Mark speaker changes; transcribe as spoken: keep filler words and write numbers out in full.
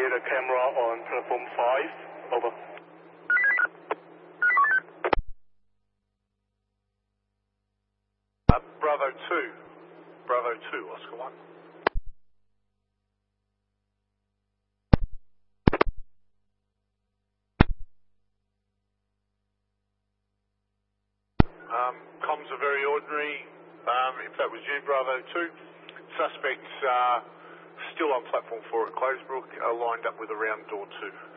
Speaker 1: locate a camera on platform five. Over.
Speaker 2: Uh, Bravo two. Bravo two, Oscar one. Um, comms are very ordinary. Um, if that was you, Bravo two. Suspects uh, still on platform four at Closebrook, uh, lined up with around door two.